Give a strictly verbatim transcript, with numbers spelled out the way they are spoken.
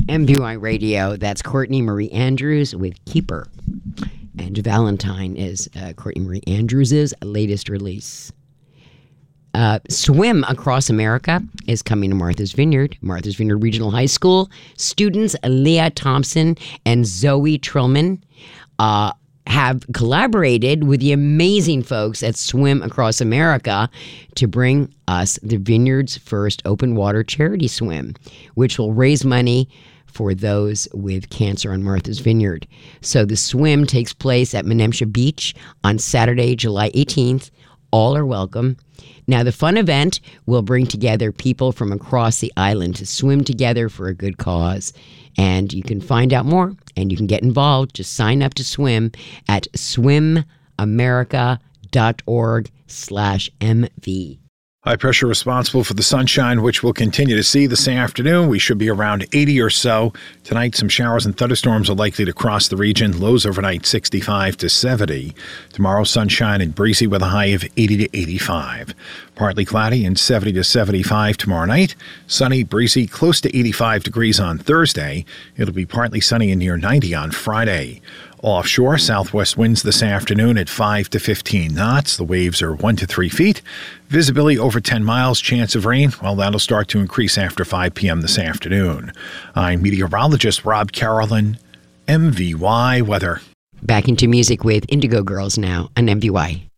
M V Y Radio. That's Courtney Marie Andrews with Keeper. And Valentine is uh, Courtney Marie Andrews' latest release. Uh, Swim Across America is coming to Martha's Vineyard, Martha's Vineyard Regional High School. Students Leah Thompson and Zoe Trillman uh, have collaborated with the amazing folks at Swim Across America to bring us the Vineyard's first open water charity swim, which will raise money for those with cancer on Martha's Vineyard. So the swim takes place at Menemsha Beach on Saturday, July eighteenth. All are welcome. Now, the fun event will bring together people from across the island to swim together for a good cause. And you can find out more and you can get involved. Just sign up to swim at swimamerica.org slash MV. High pressure responsible for the sunshine, which we'll continue to see this afternoon. We should be around eighty or so. Tonight, some showers and thunderstorms are likely to cross the region. Lows overnight sixty-five to seventy. Tomorrow, sunshine and breezy with a high of eighty to eighty-five. Partly cloudy and seventy to seventy-five tomorrow night. Sunny, breezy, close to eighty-five degrees on Thursday. It'll be partly sunny and near ninety on Friday. Offshore, southwest winds this afternoon at five to fifteen knots. The waves are one to three feet. Visibility over ten miles. Chance of rain, well, that'll start to increase after five p.m. this afternoon. I'm meteorologist Rob Carolyn, M V Y Weather. Back into music with Indigo Girls now on M V Y.